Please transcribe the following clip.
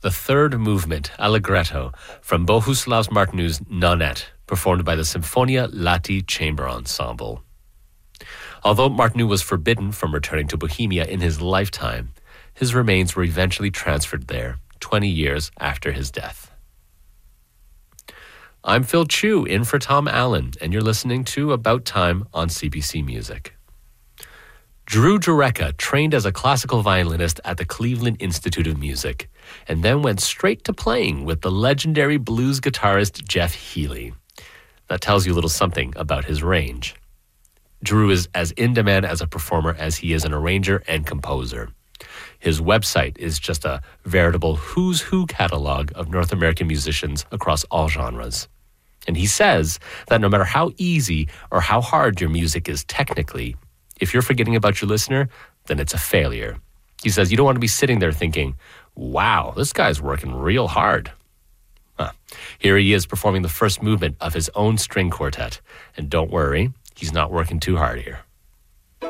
the third movement, Allegretto, from Bohuslav Martinu's Nonette, performed by the Symphonia Lati Chamber Ensemble. Although Martinu was forbidden from returning to Bohemia in his lifetime, his remains were eventually transferred there 20 years after his death. I'm Phil Chu, in for Tom Allen, and you're listening to About Time on CBC Music. Drew Jurecka trained as a classical violinist at the Cleveland Institute of Music, and then went straight to playing with the legendary blues guitarist Jeff Healey. That tells you a little something about his range. Drew is as in demand as a performer as he is an arranger and composer. His website is just a veritable who's who catalog of North American musicians across all genres. And he says that no matter how easy or how hard your music is technically, if you're forgetting about your listener, then it's a failure. He says you don't want to be sitting there thinking, wow, this guy's working real hard. Here he is performing the first movement of his own string quartet. And don't worry, he's not working too hard here.